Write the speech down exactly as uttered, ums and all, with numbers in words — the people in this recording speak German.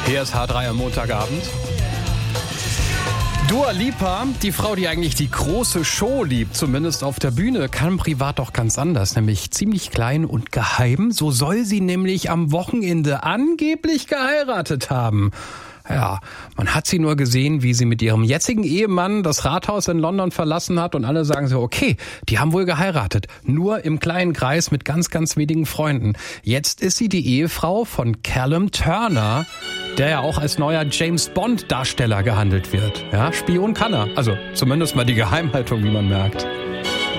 Hier ist H drei am Montagabend. Dua Lipa, die Frau, die eigentlich die große Show liebt, zumindest auf der Bühne, kann privat doch ganz anders, nämlich ziemlich klein und geheim. So soll sie nämlich am Wochenende angeblich geheiratet haben. Ja, man hat sie nur gesehen, wie sie mit ihrem jetzigen Ehemann das Rathaus in London verlassen hat und alle sagen so, okay, die haben wohl geheiratet. Nur im kleinen Kreis mit ganz, ganz wenigen Freunden. Jetzt ist sie die Ehefrau von Callum Turner, der ja auch als neuer James-Bond-Darsteller gehandelt wird. Ja, Spion kann er. Also zumindest mal die Geheimhaltung, wie man merkt.